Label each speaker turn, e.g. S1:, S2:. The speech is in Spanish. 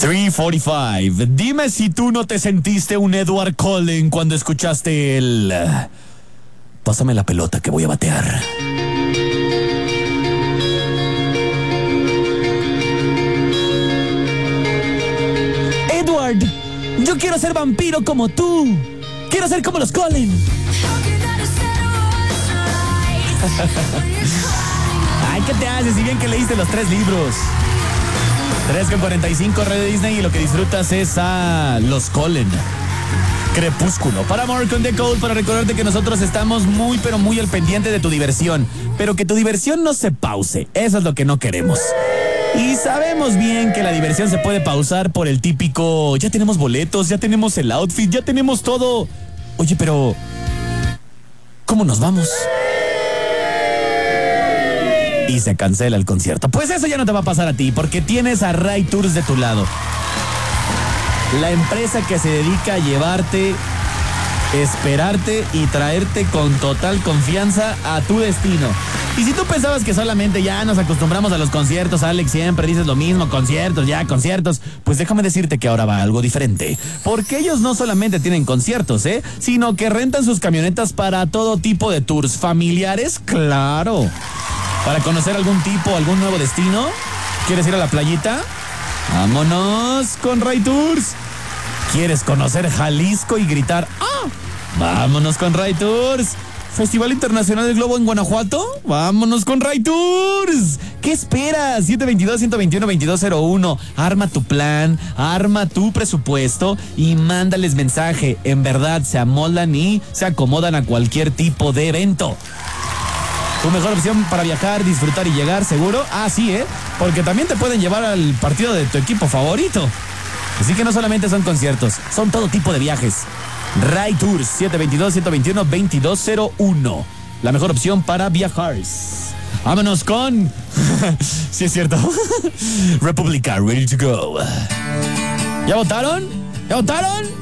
S1: 3:45. Dime si tú no te sentiste un Edward Cullen cuando escuchaste el... Pásame la pelota que voy a batear. Edward, yo quiero ser vampiro como tú. Quiero ser como los Cullen. Ay, ¿qué te haces? Si bien que leíste los 3 libros. 3:45, Radio Disney, y lo que disfrutas es a los Cullen. Crepúsculo. Para More con The Code, para recordarte que nosotros estamos muy, pero muy al pendiente de tu diversión. Pero que tu diversión no se pause. Eso es lo que no queremos. Y sabemos bien que la diversión se puede pausar por el típico... Ya tenemos boletos, ya tenemos el outfit, ya tenemos todo. Oye, pero... ¿cómo nos vamos? Y se cancela el concierto. Pues eso ya no te va a pasar a ti, porque tienes a Ray Tours de tu lado. La empresa que se dedica a llevarte, esperarte y traerte con total confianza a tu destino. Y si tú pensabas que solamente ya nos acostumbramos a los conciertos, Alex, siempre dices lo mismo, conciertos, pues déjame decirte que ahora va algo diferente. Porque ellos no solamente tienen conciertos, sino que rentan sus camionetas para todo tipo de tours. Familiares, claro. Para conocer algún nuevo destino. ¿Quieres ir a la playita? ¡Vámonos con Ray Tours! ¿Quieres conocer Jalisco y gritar ¡ah! ¡Vámonos con Ray Tours! ¿Festival Internacional del Globo en Guanajuato? ¡Vámonos con Ray Tours! ¿Qué esperas? 722-121-2201. Arma tu plan, arma tu presupuesto y mándales mensaje. En verdad, se amoldan y se acomodan a cualquier tipo de evento. Tu mejor opción para viajar, disfrutar y llegar, ¿seguro? Ah, sí, porque también te pueden llevar al partido de tu equipo favorito. Así que no solamente son conciertos, son todo tipo de viajes. Ray Tours, 722-121-2201. La mejor opción para viajar. Vámonos con... sí, es cierto. República, ready to go. ¿Ya votaron? ¿Ya votaron?